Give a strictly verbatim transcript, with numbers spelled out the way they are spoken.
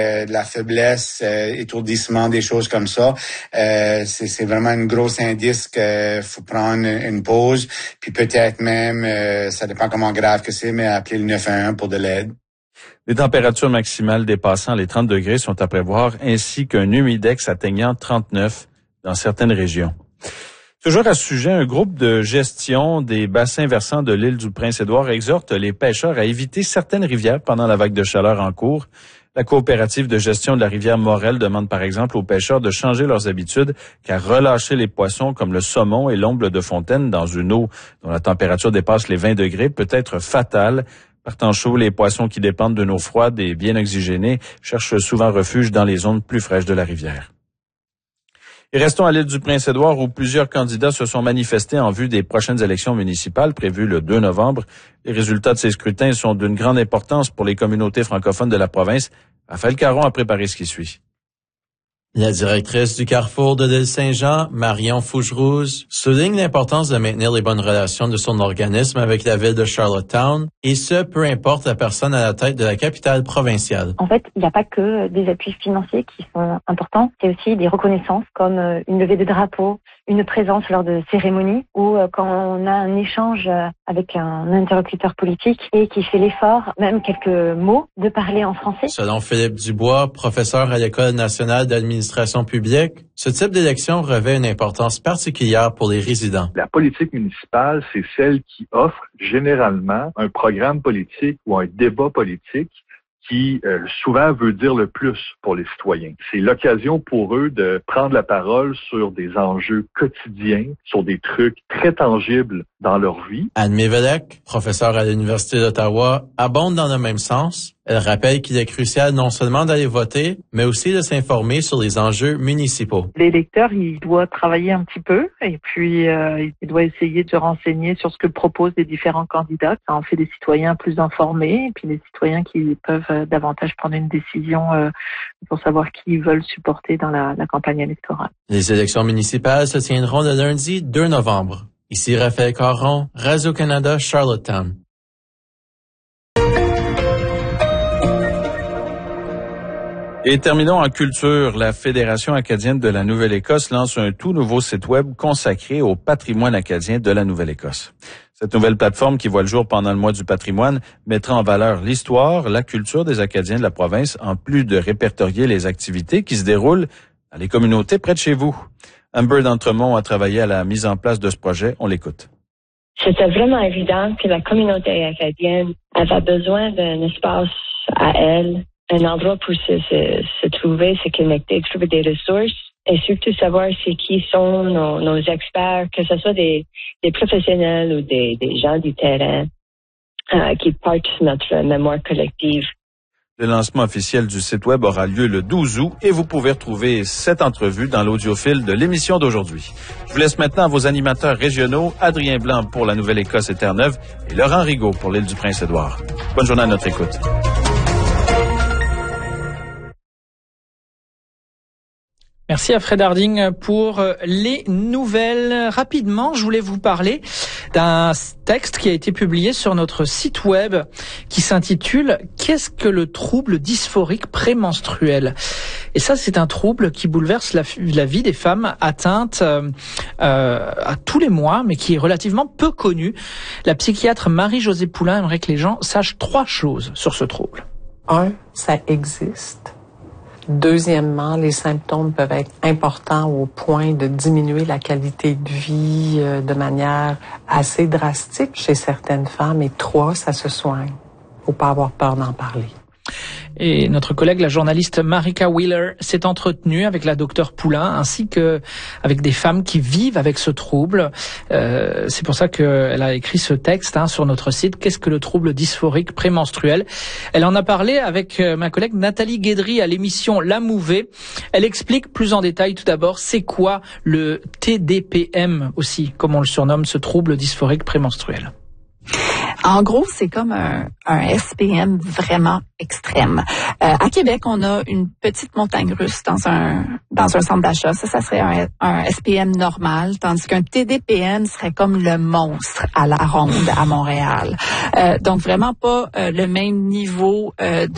euh, de la faiblesse, euh, étourdissement, des choses comme ça. Euh, c'est, c'est vraiment un gros indice qu'il faut prendre une pause, puis peut-être même, euh, ça dépend comment grave que c'est, mais appeler le neuf un un pour de l'aide. Les températures maximales dépassant les trente degrés sont à prévoir, ainsi qu'un humidex atteignant trente-neuf dans certaines régions. Toujours à ce sujet, un groupe de gestion des bassins versants de l'île du Prince-Édouard exhorte les pêcheurs à éviter certaines rivières pendant la vague de chaleur en cours. La coopérative de gestion de la rivière Morel demande par exemple aux pêcheurs de changer leurs habitudes, car relâcher les poissons comme le saumon et l'omble de fontaine dans une eau dont la température dépasse les vingt degrés peut être fatale. Par temps chaud, les poissons qui dépendent d'une eau froide et bien oxygénée cherchent souvent refuge dans les zones plus fraîches de la rivière. Et restons à l'île du Prince-Édouard où plusieurs candidats se sont manifestés en vue des prochaines élections municipales prévues le deux novembre. Les résultats de ces scrutins sont d'une grande importance pour les communautés francophones de la province. Raphaël Caron a préparé ce qui suit. La directrice du Carrefour de l'île Saint-Jean, Marion Fougerouge, souligne l'importance de maintenir les bonnes relations de son organisme avec la ville de Charlottetown, et ce, peu importe la personne à la tête de la capitale provinciale. En fait, il n'y a pas que des appuis financiers qui sont importants, c'est aussi des reconnaissances comme une levée de drapeau, une présence lors de cérémonies ou quand on a un échange avec un interlocuteur politique et qui fait l'effort, même quelques mots, de parler en français. Selon Philippe Dubois, professeur à l'École nationale d'administration publique, ce type d'élection revêt une importance particulière pour les résidents. La politique municipale, c'est celle qui offre généralement un programme politique ou un débat politique qui euh, souvent veut dire le plus pour les citoyens. C'est l'occasion pour eux de prendre la parole sur des enjeux quotidiens, sur des trucs très tangibles dans leur vie. Anne Mévelec, professeure à l'Université d'Ottawa, abonde dans le même sens. Elle rappelle qu'il est crucial non seulement d'aller voter, mais aussi de s'informer sur les enjeux municipaux. L'électeur, il doit travailler un petit peu et puis euh, il doit essayer de se renseigner sur ce que proposent les différents candidats. Ça en fait des citoyens plus informés et puis des citoyens qui peuvent euh, davantage prendre une décision euh, pour savoir qui ils veulent supporter dans la, la campagne électorale. Les élections municipales se tiendront le lundi deux novembre. Ici Raphaël Caron, Radio-Canada, Charlottetown. Et terminons en culture. La Fédération acadienne de la Nouvelle-Écosse lance un tout nouveau site web consacré au patrimoine acadien de la Nouvelle-Écosse. Cette nouvelle plateforme qui voit le jour pendant le mois du patrimoine mettra en valeur l'histoire, la culture des Acadiens de la province, en plus de répertorier les activités qui se déroulent dans les communautés près de chez vous. Amber d'Entremont a travaillé à la mise en place de ce projet. On l'écoute. C'était vraiment évident que la communauté acadienne avait besoin d'un espace à elle, un endroit pour se, se, se trouver, se connecter, trouver des ressources et surtout savoir c'est qui sont nos, nos experts, que ce soit des, des professionnels ou des, des gens du terrain euh, qui partent de notre mémoire collective. Le lancement officiel du site web aura lieu le douze août et vous pouvez retrouver cette entrevue dans l'audiofil de l'émission d'aujourd'hui. Je vous laisse maintenant à vos animateurs régionaux, Adrien Blanc pour la Nouvelle-Écosse et Terre-Neuve et Laurent Rigaud pour l'île du Prince-Édouard. Bonne journée à notre écoute. Merci à Fred Harding pour les nouvelles. Rapidement, je voulais vous parler d'un texte qui a été publié sur notre site web qui s'intitule « Qu'est-ce que le trouble dysphorique prémenstruel ?» Et ça, c'est un trouble qui bouleverse la, la vie des femmes atteintes euh, euh, à tous les mois, mais qui est relativement peu connu. La psychiatre Marie-Josée Poulain aimerait que les gens sachent trois choses sur ce trouble. Un, ça existe. Deuxièmement, les symptômes peuvent être importants au point de diminuer la qualité de vie euh, de manière assez drastique chez certaines femmes. Et trois, ça se soigne. Faut pas avoir peur d'en parler. Et notre collègue, la journaliste Marika Wheeler, s'est entretenue avec la docteure Poulain ainsi que avec des femmes qui vivent avec ce trouble. Euh, c'est pour ça qu'elle a écrit ce texte hein, sur notre site. Qu'est-ce que le trouble dysphorique prémenstruel ? Elle en a parlé avec euh, ma collègue Nathalie Guédry à l'émission La Mouvée. Elle explique plus en détail tout d'abord c'est quoi le T D P M aussi, comme on le surnomme, ce trouble dysphorique prémenstruel. En gros, c'est comme un, un S P M vraiment extrême. Euh, à Québec, on a une petite montagne russe dans un dans un centre d'achat. Ça, ça serait un, un S P M normal, tandis qu'un T D P M serait comme le monstre à la ronde à Montréal. Euh, donc, vraiment pas euh, le même niveau euh, de